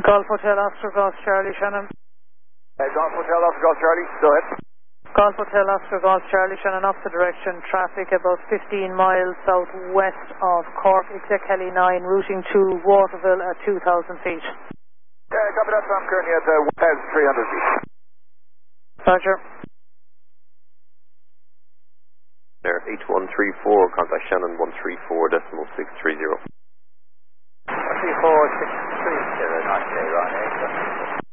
Golf Hotel Oscar Golf Charlie Shannon. Golf Hotel Oscar Golf Charlie, go ahead. Golf Hotel Oscar Golf Charlie Shannon, opposite direction, traffic about 15 miles southwest of Cork, exit Kelly 9, routing to Waterville at 2,000 feet. Copy that, I'm currently at 1,300 feet. Roger. There, H134, contact Shannon 134.630. 134.630, not J, Ron,